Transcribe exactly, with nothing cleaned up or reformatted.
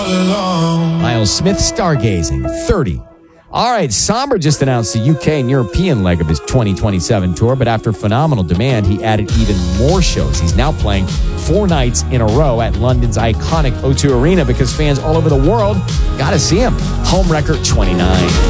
Miles Smith stargazing, thirty. All right, Somber just announced the U K and European leg of his twenty twenty-seven tour, but after phenomenal demand, he added even more shows. He's now playing four nights in a row at London's iconic O two Arena because fans all over the world got to see him. Home record twenty-nine.